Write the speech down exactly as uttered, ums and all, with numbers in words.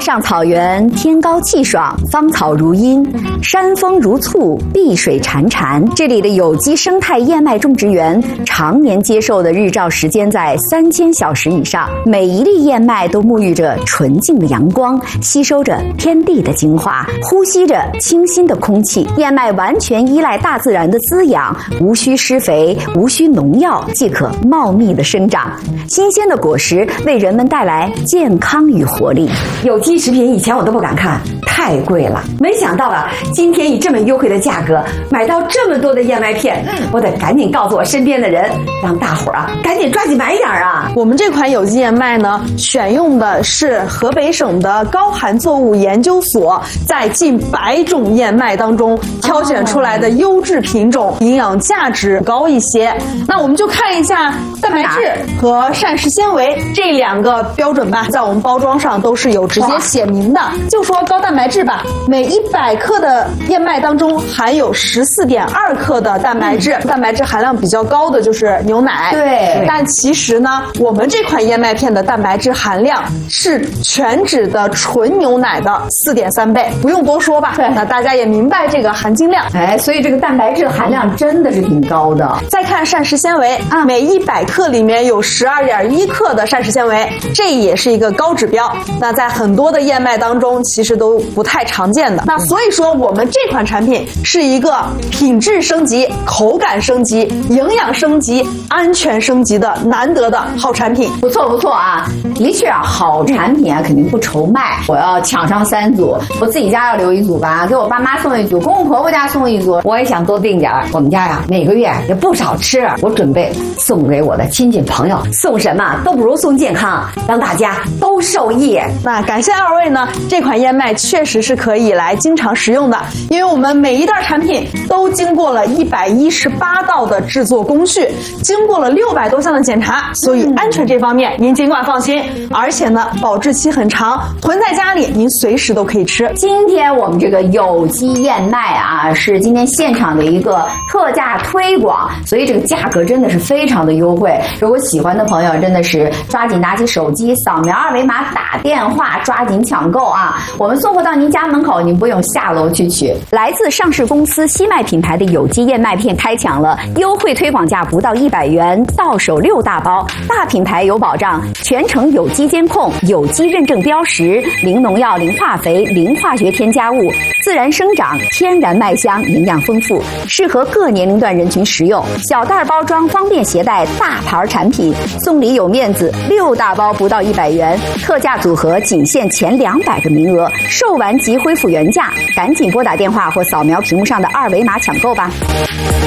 上草原，天高气爽，芳草如茵，山风如簇，碧水潺潺。这里的有机生态燕麦种植园常年接受的日照时间在三千小时以上，每一粒燕麦都沐浴着纯净的阳光，吸收着天地的精华，呼吸着清新的空气。燕麦完全依赖大自然的滋养，无需施肥，无需农药，即可茂密的生长。新鲜的果实为人们带来健康与活力。 有机食品以前我都不敢看，太贵了。没想到啊，今天以这么优惠的价格买到这么多的燕麦片，我得赶紧告诉我身边的人，让大伙儿啊赶紧抓紧买点啊！ 我们这款有机燕麦呢，选用的是河北省的高寒作物研究所在近百种燕麦当中挑选出来的优质品种，营养价值高一些。那我们就看一下蛋白质和膳食纤维这两个标准吧，在我们包装上都是有直接写明的。就说高蛋白质吧，每一百克的燕麦当中含有十四点二克的蛋白质，嗯、蛋白质含量比较高的就是牛奶。 对， 但其实呢，我们这款燕麦片的蛋白质含量是全脂的纯牛奶的四点三倍，不用多说吧？对，那大家也明白这个含金量。 哎，所以这个蛋白质含量真的是挺高的。 再看膳食纤维啊，每一百克里面有十二点一克的膳食纤维，这也是一个高指标。那在很多的燕麦当中，其实都不太常见的。那所以说，我们这款产品是一个品质升级、口感升级、营养升级、安全升级的难得的好产品。 不错不错啊，的确啊，好产品啊肯定不愁卖。我要抢上三组，我自己家要留一组吧，给我爸妈送一组，公公婆婆家送一组。我也想多订点儿，我们家呀每个月也不少吃，我准备送给我的亲戚朋友。送什么都不如送健康，让大家都受益。 那感谢二位呢，这款燕麦确实是可以来经常食用的，因为我们每一袋产品都经过了一百一十八道的制作工序，经过了六百多项的检查，所以安全这方面您尽管放心。而且呢，保质期很长，囤在家里您随时都可以吃。 今天我们这个有机燕麦啊，是今天现场的一个特价推广，所以这个价格真的是非常的优惠。如果喜欢的朋友，真的是抓紧拿起手机扫描二维码打电话，抓紧抢购啊！我们送货到您家门口，您不用下楼去取。 来自上市公司西麦品牌的有机燕麦片开抢了优惠推广价不到一百元，到手六大包，大品牌有保障，全程有机监控，有机认证标识，零农药、零化肥、零化学添加物，自然生长，天然麦香，营养丰富，适合各年龄段人群食用。小袋包装方便携带，大牌产品送礼有面子，六大包不到一百元，特价组合仅限前两百个名额，售完即恢复原价，赶紧拨打电话或扫描屏幕上的二维码抢购吧。